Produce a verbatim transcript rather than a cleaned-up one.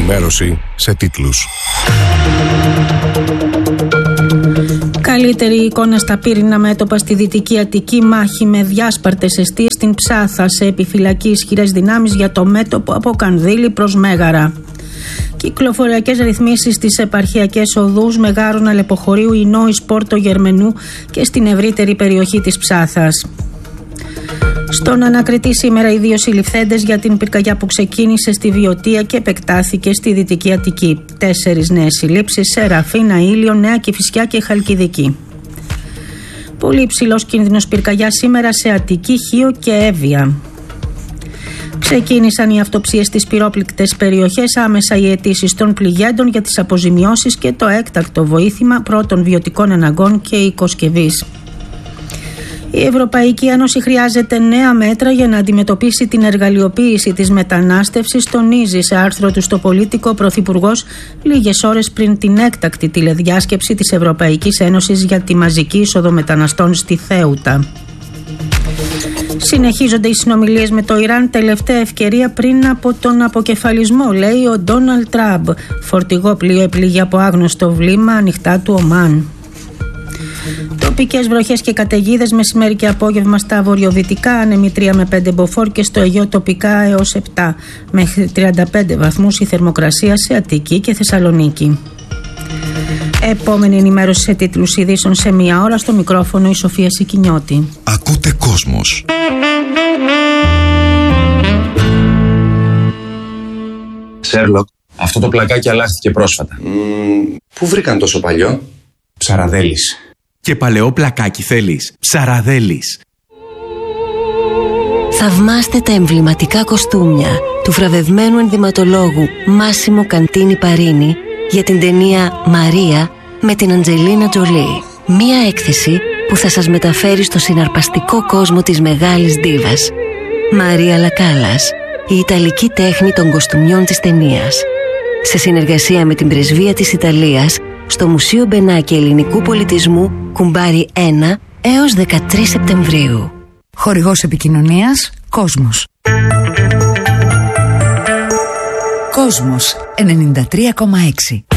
Ενημέρωση σε τίτλους. Καλύτερη εικόνα στα πύρινα μέτωπα στη Δυτική Αττική, μάχη με διάσπαρτες εστίες στην Ψάθα, σε επιφυλακή ισχυρές δυνάμεις για το μέτωπο από Κανδύλη προς Μέγαρα. Κυκλοφοριακές ρυθμίσεις στις επαρχιακές οδούς Μεγάρων, Αλεποχωρίου, Ινώης, Πόρτο Γερμενού και στην ευρύτερη περιοχή της Ψάθας. Στον ανακριτή σήμερα οι δύο συλληφθέντες για την πυρκαγιά που ξεκίνησε στη Βιωτία και επεκτάθηκε στη Δυτική Αττική. Τέσσερις νέες συλλήψεις σε Ραφίνα, Ήλιο, Νέα Κηφισιά και Χαλκιδική. Πολύ υψηλός κίνδυνος πυρκαγιά σήμερα σε Αττική, Χίο και Εύβοια. Ξεκίνησαν οι αυτοψίες στις πυρόπληκτες περιοχές, άμεσα οι αιτήσεις των πληγέντων για τις αποζημιώσεις και το έκτακτο βοήθημα πρώτων βιωτικών αναγκών και οικοσκευής. Η Ευρωπαϊκή Ένωση χρειάζεται νέα μέτρα για να αντιμετωπίσει την εργαλειοποίηση της μετανάστευσης, τονίζει σε άρθρο του στο Πολίτικο ο Πρωθυπουργός λίγες ώρες πριν την έκτακτη τηλεδιάσκεψη της Ευρωπαϊκής Ένωσης για τη μαζική είσοδο μεταναστών στη Θέουτα. Συνεχίζονται οι συνομιλίες με το Ιράν, τελευταία ευκαιρία πριν από τον αποκεφαλισμό, λέει ο Ντόναλντ Τραμπ. Φορτηγό πλοίο επλήγει από άγνωστο βλήμα ανοιχτά του Ομάν. Τοπικές βροχές και καταιγίδες μεσημέρι και απόγευμα στα βορειοδυτικά, άνεμοι τρία με πέντε μποφόρ και στο Αιγαίο τοπικά έως επτά μέχρι τριάντα πέντε βαθμούς η θερμοκρασία σε Αττική και Θεσσαλονίκη. Επόμενη ενημέρωση σε τίτλους ειδήσεων σε μία ώρα, στο μικρόφωνο η Σοφία Σικινιώτη. Ακούτε Κόσμος. Σέρλοκ, αυτό το πλακάκι αλλάχθηκε πρόσφατα. Mm, πού βρήκαν τόσο παλιό? Ψαραδέλης. Και παλαιό πλακάκι θέλεις? Ψαραδέλης. Θαυμάστε τα εμβληματικά κοστούμια του βραβευμένου ενδυματολόγου Μάσιμο Καντίνι Παρίνι για την ταινία Μαρία με την Αντζελίνα Τζολί. Μία έκθεση που θα σας μεταφέρει στο συναρπαστικό κόσμο της μεγάλης ντίβας. Μαρία Λακάλας, η ιταλική τέχνη των κοστούμιών της ταινίας. Σε συνεργασία με την Πρεσβεία της Ιταλίας στο Μουσείο Μπενάκη Ελληνικού Πολιτισμού, Κουμπάρι ένα έως δεκατρείς Σεπτεμβρίου. Χορηγός επικοινωνίας Κόσμος. Κόσμος ενενήντα τρία κόμμα έξι.